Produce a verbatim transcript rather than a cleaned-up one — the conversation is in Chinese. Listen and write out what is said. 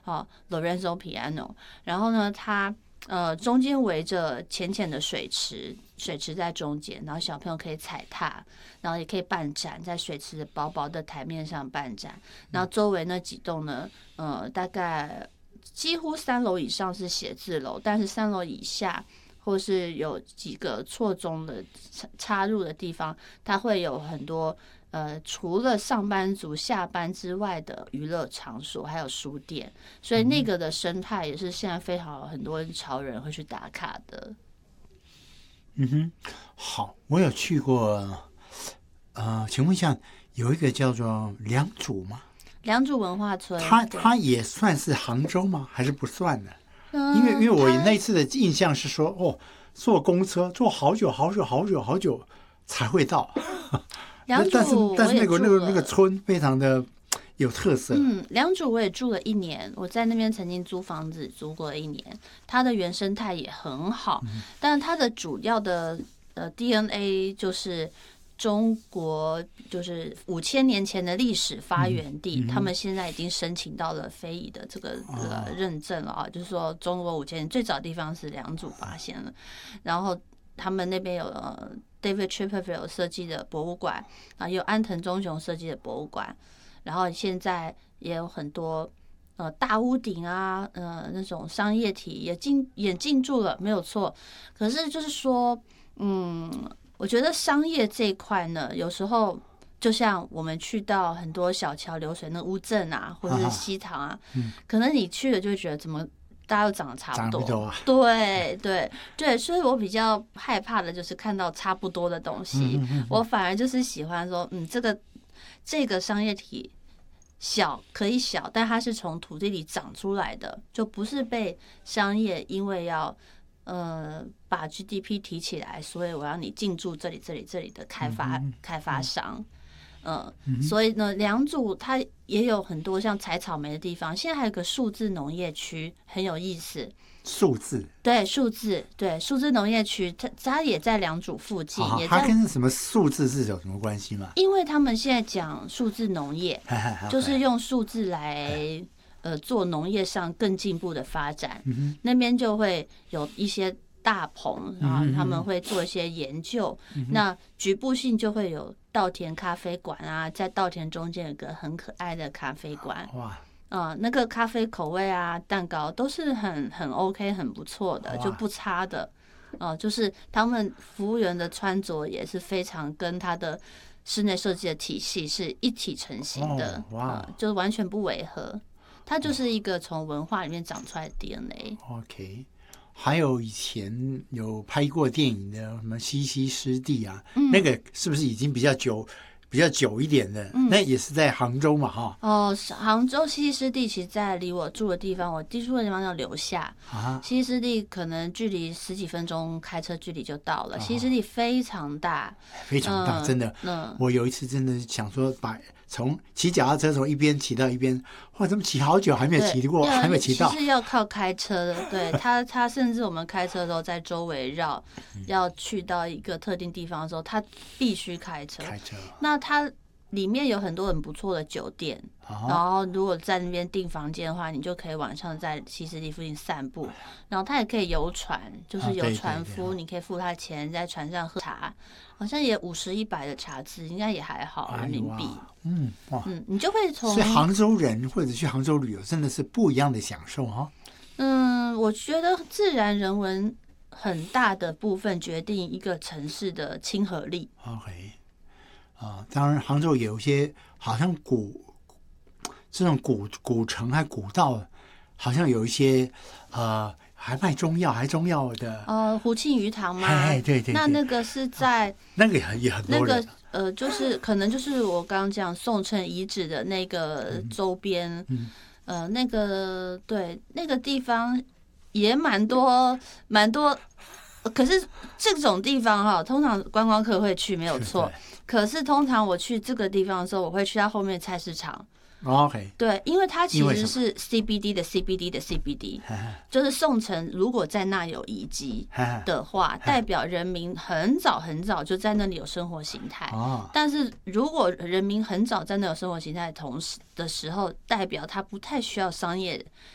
好 Lorenzo Piano， 然后呢，它呃中间围着浅浅的水池，水池在中间，然后小朋友可以踩踏，然后也可以办展，在水池薄薄的台面上办展，然后周围那几栋呢，呃，大概几乎三楼以上是写字楼，但是三楼以下或是有几个错综的插入的地方，它会有很多呃，除了上班族下班之外的娱乐场所，还有书店，所以那个的生态也是现在非常很多潮人会去打卡的。 嗯哼，好，我有去过，呃，请问一下，有一个叫做良渚吗？ 良渚文化村， 它它也算是杭州吗？还是不算呢？ 嗯、 因为因为我那次的印象是说，哦，坐公车坐好久好久好久好久才会到。 良渚但是但是那个那个那个村非常的有特色。 嗯，良渚我也住了一年，我在那边曾经租房子租过一年，它的原生态也很好，嗯、但是它的主要的呃 D N A 就是中国就是五千年前的历史发源地，嗯嗯、他们现在已经申请到了非遗的这个呃认证了啊，哦、就是说中国五千年最早的地方是良渚发现了，然后他们那边有呃 David Chipperfield 设计的博物馆啊，有安藤忠雄设计的博物馆，然后现在也有很多呃大屋顶啊，呃那种商业体也进也进驻了，没有错。可是就是说，嗯，我觉得商业这一块呢，有时候就像我们去到很多小桥流水那乌镇啊，或者是西塘啊，嗯、可能你去了就会觉得怎么大家都长得差不多， 不多啊、 对对对，所以我比较害怕的就是看到差不多的东西，嗯嗯嗯我反而就是喜欢说，嗯，这个这个商业体小可以小，但它是从土地里长出来的，就不是被商业因为要呃把 G D P 提起来，所以我要你进驻这里这里这里的开发、嗯、开发商。嗯，所以呢，良渚它也有很多像采草莓的地方。现在还有个数字农业区，很有意思。 数字对数字对数字农业区，它它也在良渚附近。 啊、 也它跟什么数字是有什么关系吗？ 因为他们现在讲数字农业，就是用数字来呃做农业上更进步的发展。嗯、那边就会有一些大棚，然后他们会做一些研究。嗯、那局部性就会有稻田咖啡馆啊，在稻田中间有个很可爱的咖啡馆。哇！呃，那个咖啡口味啊，蛋糕都是很很 OK， 很不错的，就不差的。呃，就是他们服务员的穿着也是非常跟他的室内设计的体系是一体成型的，哦、哇、呃，就是完全不违和。它就是一个从文化里面长出来的 D N A。OK。 还有以前有拍过电影的什么西溪湿地啊，嗯、那个是不是已经比较久？比较久一点的，嗯、那也是在杭州嘛，哈。 哦，杭州西溪湿地其实在离我住的地方，我居住的地方叫留下。啊、西溪湿地可能距离十几分钟开车距离就到了。啊、西溪湿地非常大， 非常大，嗯、真的。嗯，我有一次真的想说把。从骑脚踏车从一边骑到一边，哇，怎么骑好久还没有骑过，还没有骑到？ 其实要靠开车的，对他，他甚至我们开车的时候在周围绕，要去到一个特定地方的时候，他必须开车。 开车。 那他里面有很多很不错的酒店，哦、然后如果在那边订房间的话，你就可以晚上在西湿地附近散步。然后他也可以游船，就是有船夫，啊、你可以付他钱，在船上喝茶。好像也五十一百的茶资，应该也还好人民币。嗯哇，嗯，你就会从所以杭州人或者去杭州旅游真的是不一样的享受哈。 嗯，我觉得自然人文很大的部分决定一个城市的亲和力。 OK， 啊、呃，当然杭州有一些好像古这种古古城还古道，好像有一些呃。还卖中药，还中药的呃，胡庆余堂吗？ 哎，对 对, 对， 那那个是在、啊、 那个也很多人， 那个呃，就是可能就是我刚刚讲宋城遗址的那个周边，嗯、呃，那个对那个地方也蛮多蛮多，可是这种地方哈，通常观光客会去没有错，可是通常我去这个地方的时候，我会去到后面菜市场。 OK， 对，因为它其实是 C B D 的 C B D 的 C B D， 就是宋城如果在那有遗迹的话，代表人民很早很早就在那里有生活形态。哦、但是如果人民很早在那有生活形态的同时的时候，代表它不太需要商业